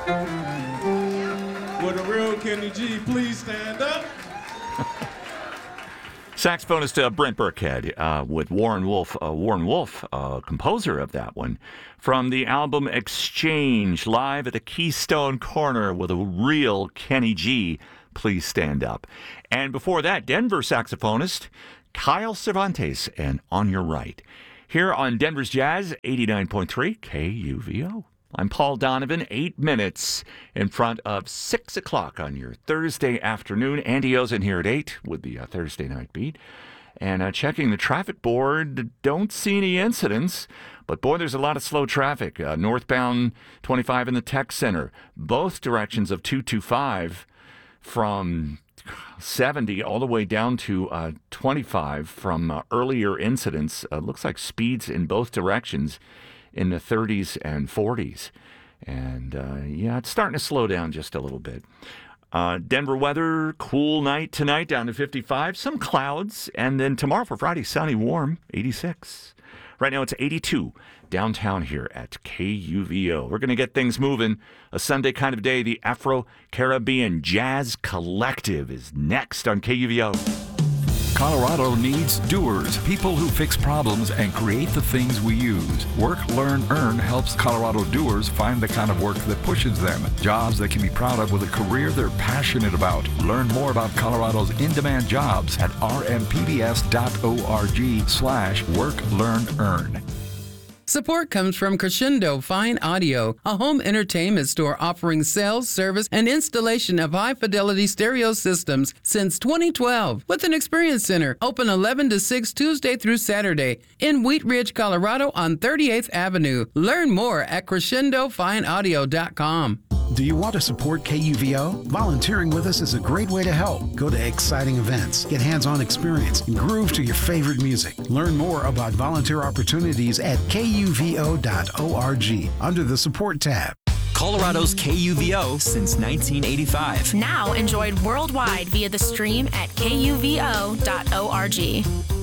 Would a real Kenny G please stand up? Saxophonist Brent Burkhead with Warren Wolf. Warren Wolf, composer of that one, from the album Exchange, live at the Keystone Corner with a real Kenny G. Please stand up. And before that, Denver saxophonist Kyle Cervantes and On Your Right. Here on Denver's Jazz, 89.3 KUVO. I'm Paul Donovan, 8 minutes in front of 6 o'clock on your Thursday afternoon. Andy Ozen here at 8 with the Thursday Night Beat. And checking the traffic board, don't see any incidents. But boy, there's a lot of slow traffic. Northbound 25 in the Tech Center. Both directions of 225 from 70 all the way down to 25 from earlier incidents. Looks like speeds in both directions in the 30s and 40s. And yeah, it's starting to slow down just a little bit. Denver weather, cool night tonight, down to 55, some clouds, and then tomorrow for Friday, sunny, warm, 86. Right now it's 82 downtown here at KUVO. We're going to get things moving. A Sunday kind of day. The Afro-Caribbean Jazz Collective is next on KUVO. Colorado needs doers, people who fix problems and create the things we use. Work, Learn, Earn helps Colorado doers find the kind of work that pushes them, jobs they can be proud of with a career they're passionate about. Learn more about Colorado's in-demand jobs at rmpbs.org/Work, Learn, Earn. Support comes from Crescendo Fine Audio, a home entertainment store offering sales, service, and installation of high-fidelity stereo systems since 2012. With an experience center open 11 to 6 Tuesday through Saturday in Wheat Ridge, Colorado on 38th Avenue. Learn more at crescendofineaudio.com. Do you want to support KUVO? Volunteering with us is a great way to help. Go to exciting events, get hands-on experience, and groove to your favorite music. Learn more about volunteer opportunities at kuvo.org under the Support tab. Colorado's KUVO since 1985. Now enjoyed worldwide via the stream at kuvo.org.